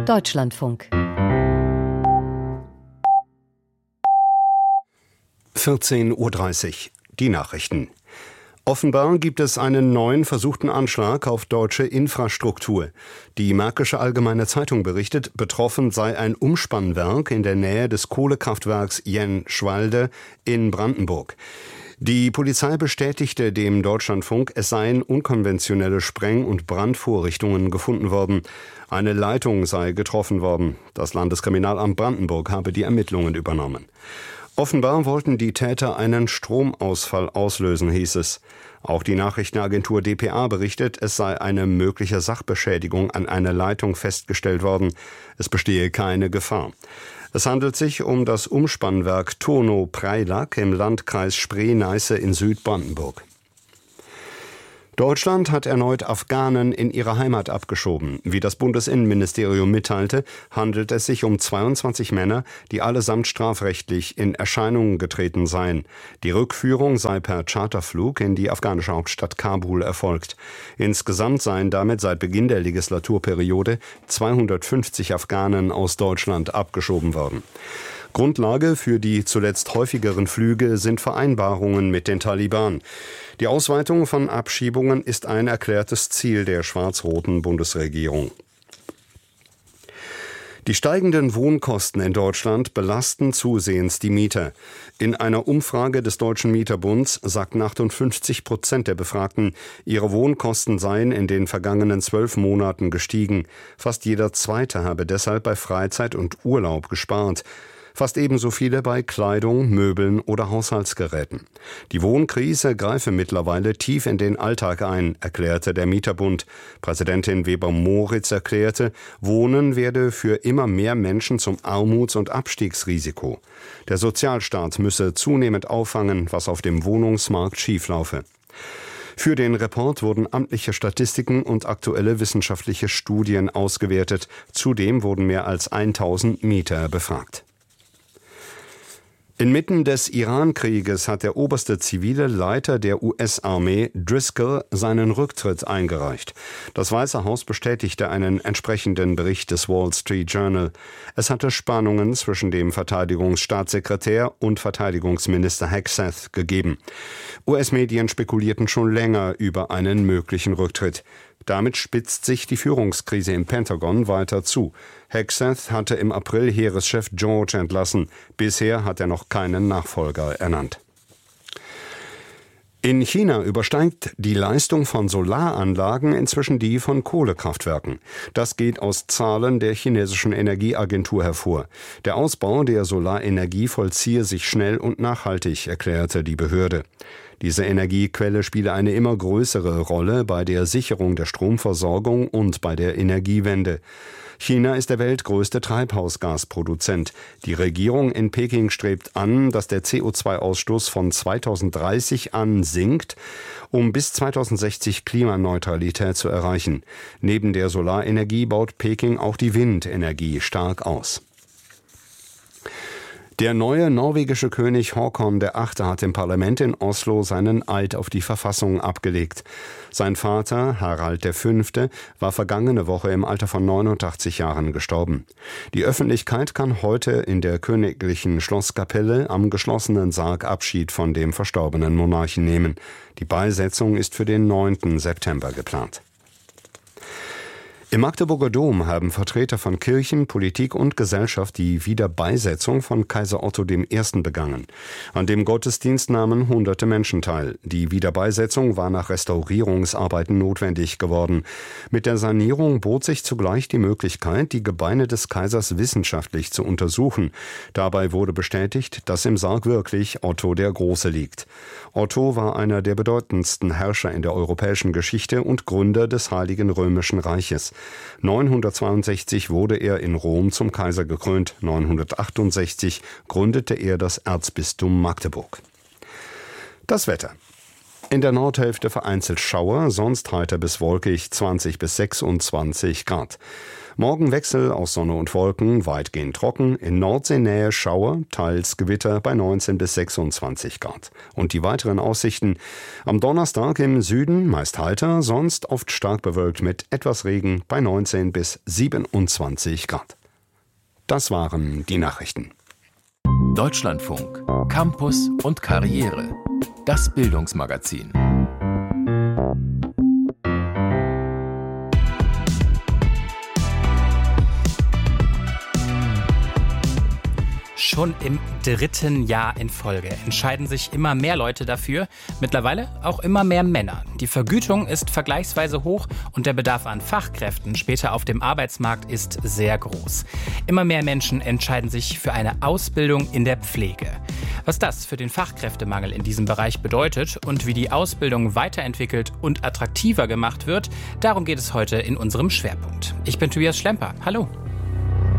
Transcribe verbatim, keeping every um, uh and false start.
Deutschlandfunk. vierzehn Uhr dreißig. Die Nachrichten. Offenbar gibt es einen neuen versuchten Anschlag auf deutsche Infrastruktur. Die Märkische Allgemeine Zeitung berichtet, betroffen sei ein Umspannwerk in der Nähe des Kohlekraftwerks Jenschwalde in Brandenburg. Die Polizei bestätigte dem Deutschlandfunk, es seien unkonventionelle Spreng- und Brandvorrichtungen gefunden worden. Eine Leitung sei getroffen worden. Das Landeskriminalamt Brandenburg habe die Ermittlungen übernommen. Offenbar wollten die Täter einen Stromausfall auslösen, hieß es. Auch die Nachrichtenagentur D P A berichtet, es sei eine mögliche Sachbeschädigung an einer Leitung festgestellt worden. Es bestehe keine Gefahr. Es handelt sich um das Umspannwerk Turnow-Preilack im Landkreis Spree-Neiße in Südbrandenburg. Deutschland hat erneut Afghanen in ihre Heimat abgeschoben. Wie das Bundesinnenministerium mitteilte, handelt es sich um zweiundzwanzig Männer, die allesamt strafrechtlich in Erscheinung getreten seien. Die Rückführung sei per Charterflug in die afghanische Hauptstadt Kabul erfolgt. Insgesamt seien damit seit Beginn der Legislaturperiode zweihundertfünfzig Afghanen aus Deutschland abgeschoben worden. Grundlage für die zuletzt häufigeren Flüge sind Vereinbarungen mit den Taliban. Die Ausweitung von Abschiebungen ist ein erklärtes Ziel der schwarz-roten Bundesregierung. Die steigenden Wohnkosten in Deutschland belasten zusehends die Mieter. In einer Umfrage des Deutschen Mieterbunds sagten achtundfünfzig Prozent der Befragten, ihre Wohnkosten seien in den vergangenen zwölf Monaten gestiegen. Fast jeder Zweite habe deshalb bei Freizeit und Urlaub gespart. Fast ebenso viele bei Kleidung, Möbeln oder Haushaltsgeräten. Die Wohnkrise greife mittlerweile tief in den Alltag ein, erklärte der Mieterbund. Präsidentin Weber-Moritz erklärte, Wohnen werde für immer mehr Menschen zum Armuts- und Abstiegsrisiko. Der Sozialstaat müsse zunehmend auffangen, was auf dem Wohnungsmarkt schieflaufe. Für den Report wurden amtliche Statistiken und aktuelle wissenschaftliche Studien ausgewertet. Zudem wurden mehr als tausend Mieter befragt. Inmitten des Iran-Krieges hat der oberste zivile Leiter der U S-Armee, Driscoll, seinen Rücktritt eingereicht. Das Weiße Haus bestätigte einen entsprechenden Bericht des Wall Street Journal. Es hatte Spannungen zwischen dem Verteidigungsstaatssekretär und Verteidigungsminister Hegseth gegeben. U S-Medien spekulierten schon länger über einen möglichen Rücktritt. Damit spitzt sich die Führungskrise im Pentagon weiter zu. Hegseth hatte im April Heereschef George entlassen. Bisher hat er noch keinen Nachfolger ernannt. In China übersteigt die Leistung von Solaranlagen inzwischen die von Kohlekraftwerken. Das geht aus Zahlen der chinesischen Energieagentur hervor. Der Ausbau der Solarenergie vollziehe sich schnell und nachhaltig, erklärte die Behörde. Diese Energiequelle spiele eine immer größere Rolle bei der Sicherung der Stromversorgung und bei der Energiewende. China ist der weltgrößte Treibhausgasproduzent. Die Regierung in Peking strebt an, dass der C O zwei Ausstoß von zweitausenddreißig an sinkt, um bis zweitausendsechzig Klimaneutralität zu erreichen. Neben der Solarenergie baut Peking auch die Windenergie stark aus. Der neue norwegische König Håkon der Achte hat im Parlament in Oslo seinen Eid auf die Verfassung abgelegt. Sein Vater, Harald der Fünfte, war vergangene Woche im Alter von neunundachtzig Jahren gestorben. Die Öffentlichkeit kann heute in der königlichen Schlosskapelle am geschlossenen Sarg Abschied von dem verstorbenen Monarchen nehmen. Die Beisetzung ist für den neunten September geplant. Im Magdeburger Dom haben Vertreter von Kirchen, Politik und Gesellschaft die Wiederbeisetzung von Kaiser Otto der Erste begangen. An dem Gottesdienst nahmen hunderte Menschen teil. Die Wiederbeisetzung war nach Restaurierungsarbeiten notwendig geworden. Mit der Sanierung bot sich zugleich die Möglichkeit, die Gebeine des Kaisers wissenschaftlich zu untersuchen. Dabei wurde bestätigt, dass im Sarg wirklich Otto der Große liegt. Otto war einer der bedeutendsten Herrscher in der europäischen Geschichte und Gründer des Heiligen Römischen Reiches. neunhundertzweiundsechzig wurde er in Rom zum Kaiser gekrönt. neunhundertachtundsechzig gründete er das Erzbistum Magdeburg. Das Wetter. In der Nordhälfte vereinzelt Schauer, sonst heiter bis wolkig, zwanzig bis sechsundzwanzig Grad. Morgen Wechsel aus Sonne und Wolken, weitgehend trocken, in Nordseenähe Schauer, teils Gewitter bei neunzehn bis sechsundzwanzig Grad. Und die weiteren Aussichten: am Donnerstag im Süden meist heiter, sonst oft stark bewölkt mit etwas Regen bei neunzehn bis siebenundzwanzig Grad. Das waren die Nachrichten. Deutschlandfunk, Campus und Karriere. Das Bildungsmagazin. Schon im dritten Jahr in Folge entscheiden sich immer mehr Leute dafür, mittlerweile auch immer mehr Männer. Die Vergütung ist vergleichsweise hoch und der Bedarf an Fachkräften später auf dem Arbeitsmarkt ist sehr groß. Immer mehr Menschen entscheiden sich für eine Ausbildung in der Pflege. Was das für den Fachkräftemangel in diesem Bereich bedeutet und wie die Ausbildung weiterentwickelt und attraktiver gemacht wird, darum geht es heute in unserem Schwerpunkt. Ich bin Tobias Schlemper. Hallo.